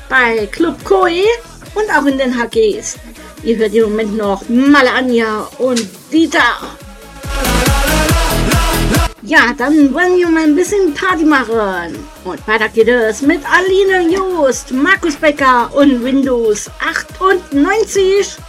bei Club Koi und auch in den HGs. Ihr hört im Moment noch Malle Anja und Dieter. Ja, dann wollen wir mal ein bisschen Party machen. Und weiter geht es mit Aline Joost, Markus Becker und Windows 98.